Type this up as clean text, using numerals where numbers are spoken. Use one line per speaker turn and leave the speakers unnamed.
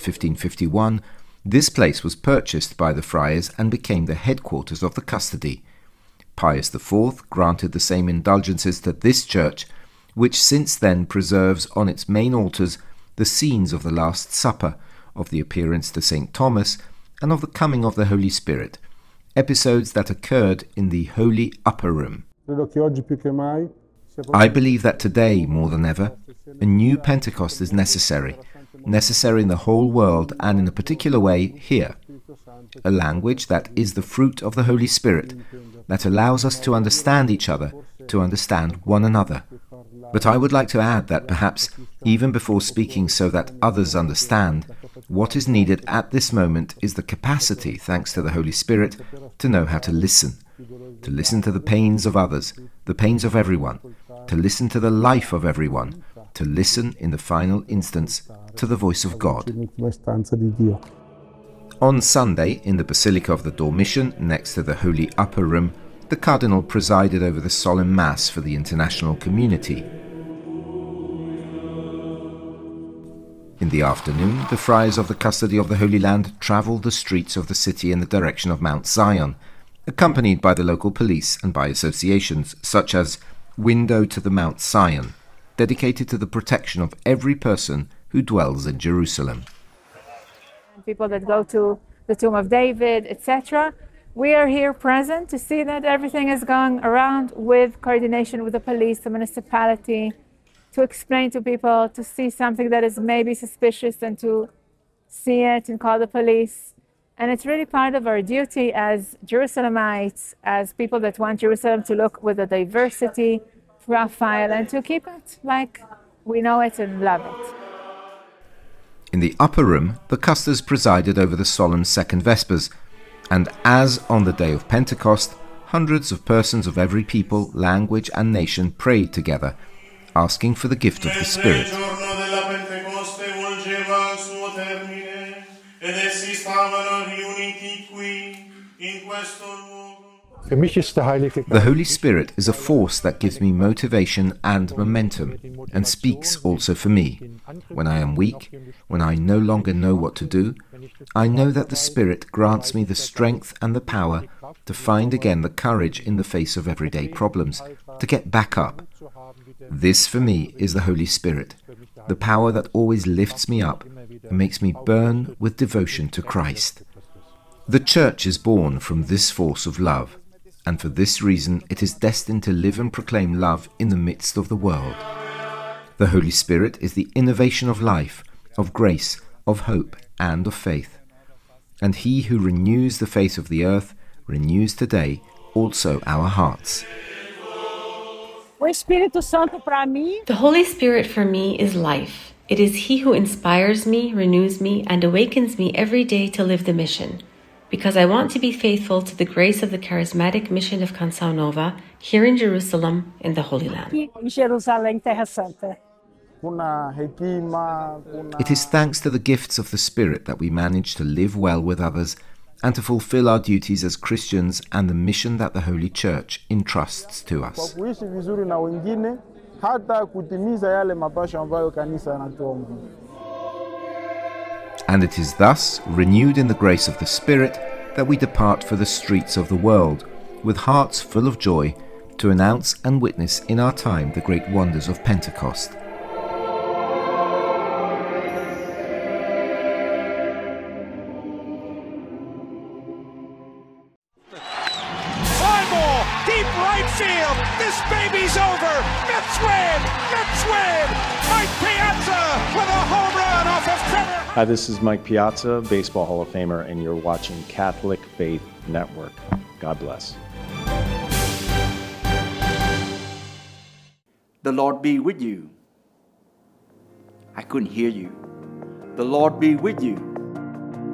1551, this place was purchased by the friars and became the headquarters of the custody. Pius IV granted the same indulgences to this church, which since then preserves on its main altars the scenes of the Last Supper, of the appearance to St. Thomas, and of the coming of the Holy Spirit, episodes that occurred in the Holy Upper Room. I believe that today, more than ever, a new Pentecost is necessary in the whole world and in a particular way here. A language that is the fruit of the Holy Spirit, that allows us to understand each other, to understand one another. But I would like to add that perhaps, even before speaking so that others understand, what is needed at this moment is the capacity, thanks to the Holy Spirit, to know how to listen to the pains of others, the pains of everyone, to listen to the life of everyone, to listen, in the final instance, to the voice of God. On Sunday, in the Basilica of the Dormition, next to the Holy Upper Room, the Cardinal presided over the solemn Mass for the international community. In the afternoon, the friars of the Custody of the Holy Land travelled the streets of the city in the direction of Mount Zion, accompanied by the local police and by associations such as Window to the Mount Zion, dedicated to the protection of every person who dwells in Jerusalem.
People that go to the Tomb of David, etc. We are here present to see that everything is going around with coordination with the police, the municipality, to explain to people, to see something that is maybe suspicious and to see it and call the police. And it's really part of our duty as Jerusalemites, as people that want Jerusalem to look with a diversity profile and to keep it like we know it and love it.
In the upper room, the custers presided over the solemn Second Vespers, and as on the day of Pentecost, hundreds of persons of every people, language and nation prayed together, asking for the gift of the Spirit. The Holy Spirit is a force that gives me motivation and momentum, and speaks also for me. When I am weak, when I no longer know what to do, I know that the Spirit grants me the strength and the power to find again the courage in the face of everyday problems, to get back up. This for me is the Holy Spirit, the power that always lifts me up and makes me burn with devotion to Christ. The Church is born from this force of love, and for this reason it is destined to live and proclaim love in the midst of the world. The Holy Spirit is the innovation of life, of grace, of hope, and of faith. And He who renews the face of the earth renews today also our hearts.
The Holy Spirit for me is life. It is He who inspires me, renews me, and awakens me every day to live the mission, because I want to be faithful to the grace of the charismatic mission of Canção Nova here in Jerusalem, in the Holy Land.
It is thanks to the gifts of the Spirit that we manage to live well with others and to fulfill our duties as Christians and the mission that the Holy Church entrusts to us. And it is thus, renewed in the grace of the Spirit, that we depart for the streets of the world, with hearts full of joy, to announce and witness in our time the great wonders of Pentecost.
Deep right field. This baby's over. Mets win. Mets win. Mike Piazza with a home run off of Trevor.
Hi, this is Mike Piazza, Baseball Hall of Famer, and you're watching Catholic Faith Network. God bless.
The Lord be with you. I couldn't hear you. The Lord be with you.